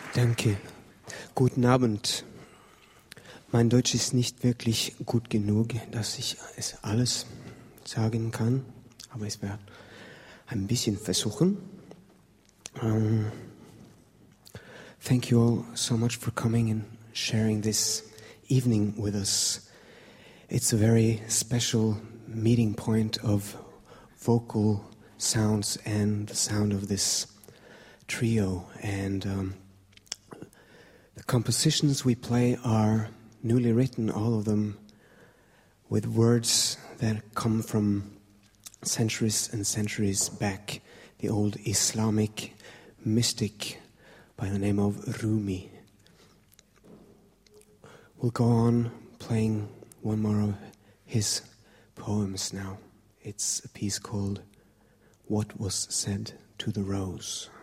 Danke. Guten Abend. Mein Deutsch ist nicht wirklich gut genug, dass ich es alles sagen kann, aber ich werde ein bisschen versuchen. Thank you all so much for coming and sharing this evening with us. It's a very special meeting point of vocal sounds and the sound of this trio, and the compositions we play are newly written, all of them, with words that come from centuries and centuries back. The old Islamic mystic by the name of Rumi. We'll go on playing one more of his poems now. It's a piece called What Was Said to the Rose.